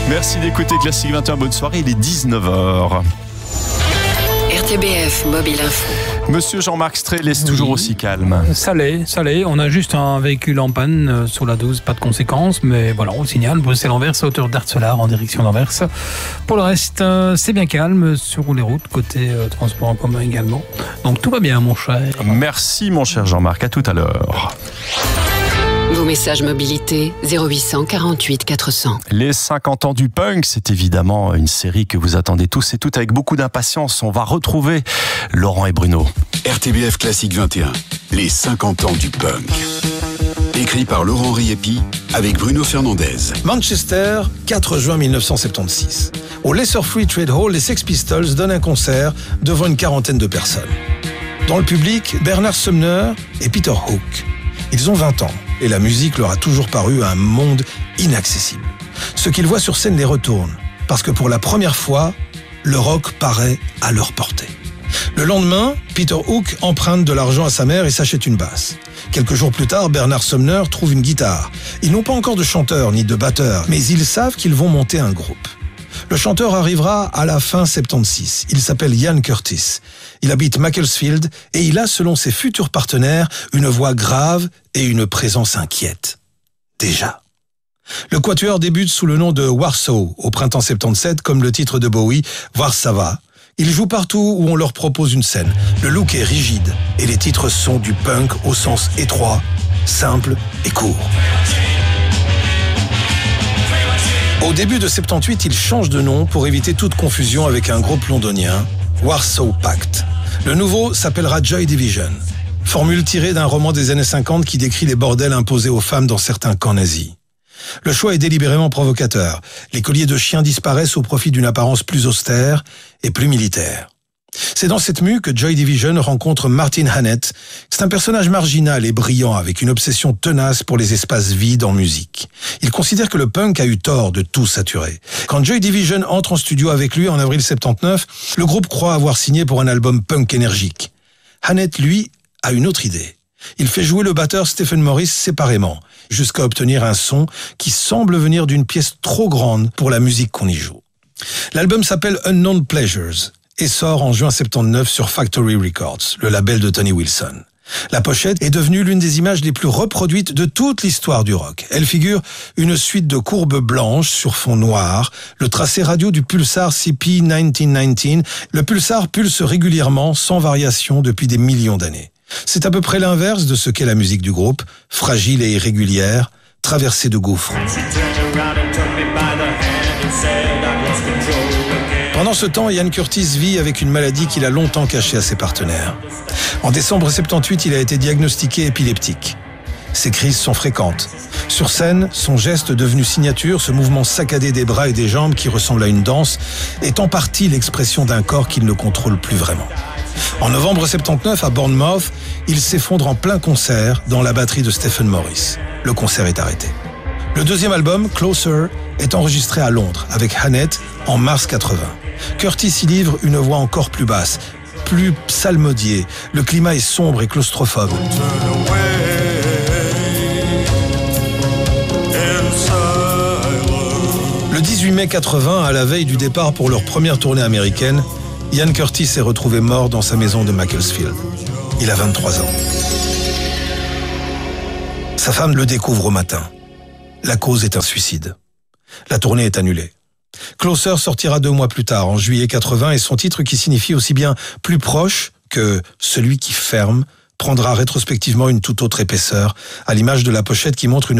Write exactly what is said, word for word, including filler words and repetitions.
Merci d'écouter Classique vingt et un. Bonne soirée, il est dix-neuf heures. R T B F Mobile Info. Monsieur Jean-Marc Strel est toujours Oui. aussi calme. Ça l'est, ça l'est. On a juste un véhicule en panne euh, sur la douze, pas de conséquences, mais voilà, on signale. Bruxelles-Anvers, à hauteur d'Arcelard, en direction d'Anvers. Pour le reste, euh, c'est bien calme sur les routes, côté euh, transport en commun également. Donc tout va bien, mon cher. Merci, mon cher Jean-Marc. À tout à l'heure. Vos messages mobilité zéro huit cent quarante-huit quatre cents. Les cinquante ans du punk, c'est évidemment une série que vous attendez tous et toutes avec beaucoup d'impatience. On va retrouver Laurent et Bruno. R T B F Classique vingt et un, les cinquante ans du punk. Écrit par Laurent Riepi avec Bruno Fernandez. Manchester, quatre juin mille neuf cent soixante-seize. Au Lesser Free Trade Hall, les Sex Pistols donnent un concert devant une quarantaine de personnes. Dans le public, Bernard Sumner et Peter Hook. Ils ont vingt ans et la musique leur a toujours paru un monde inaccessible. Ce qu'ils voient sur scène les retourne, parce que pour la première fois, le rock paraît à leur portée. Le lendemain, Peter Hook emprunte de l'argent à sa mère et s'achète une basse. Quelques jours plus tard, Bernard Sumner trouve une guitare. Ils n'ont pas encore de chanteur ni de batteur, mais ils savent qu'ils vont monter un groupe. Le chanteur arrivera à la fin soixante-seize. Il s'appelle Ian Curtis. Il habite Macclesfield et il a, selon ses futurs partenaires, une voix grave et une présence inquiète. Déjà. Le quatuor débute sous le nom de Warsaw au printemps soixante-dix-sept, comme le titre de Bowie, Warszawa. Ils jouent partout où on leur propose une scène. Le look est rigide et les titres sont du punk au sens étroit, simple et court. Au début de soixante-dix-huit, ils changent de nom pour éviter toute confusion avec un groupe londonien, Warsaw Pact. Le nouveau s'appellera Joy Division, formule tirée d'un roman des années cinquante qui décrit les bordels imposés aux femmes dans certains camps nazis. Le choix est délibérément provocateur. Les colliers de chiens disparaissent au profit d'une apparence plus austère et plus militaire. C'est dans cette mue que Joy Division rencontre Martin Hannett. C'est un personnage marginal et brillant avec une obsession tenace pour les espaces vides en musique. Il considère que le punk a eu tort de tout saturer. Quand Joy Division entre en studio avec lui en avril soixante-dix-neuf, le groupe croit avoir signé pour un album punk énergique. Hannett, lui, a une autre idée. Il fait jouer le batteur Stephen Morris séparément, jusqu'à obtenir un son qui semble venir d'une pièce trop grande pour la musique qu'on y joue. L'album s'appelle Unknown Pleasures et sort en juin soixante-dix-neuf sur Factory Records, le label de Tony Wilson. La pochette est devenue l'une des images les plus reproduites de toute l'histoire du rock. Elle figure une suite de courbes blanches sur fond noir, le tracé radio du pulsar C P mille neuf cent dix-neuf. Le pulsar pulse régulièrement, sans variation, depuis des millions d'années. C'est à peu près l'inverse de ce qu'est la musique du groupe, fragile et irrégulière, traversée de gouffres. Pendant ce temps, Ian Curtis vit avec une maladie qu'il a longtemps cachée à ses partenaires. En décembre soixante-dix-huit, il a été diagnostiqué épileptique. Ses crises sont fréquentes. Sur scène, son geste devenu signature, ce mouvement saccadé des bras et des jambes qui ressemble à une danse, est en partie l'expression d'un corps qu'il ne contrôle plus vraiment. En novembre soixante-dix-neuf, à Bournemouth, il s'effondre en plein concert dans la batterie de Stephen Morris. Le concert est arrêté. Le deuxième album, Closer, est enregistré à Londres avec Hannett en mars quatre-vingts. Curtis y livre une voix encore plus basse, plus psalmodiée. Le climat est sombre et claustrophobe. Le dix-huit mai quatre-vingts, à la veille du départ pour leur première tournée américaine, Ian Curtis est retrouvé mort dans sa maison de Macclesfield. Il a vingt-trois ans. Sa femme le découvre au matin. La cause est un suicide. La tournée est annulée. Closer sortira deux mois plus tard, en juillet quatre-vingts, et son titre, qui signifie aussi bien « plus proche » que « celui qui ferme », prendra rétrospectivement une toute autre épaisseur, à l'image de la pochette qui montre une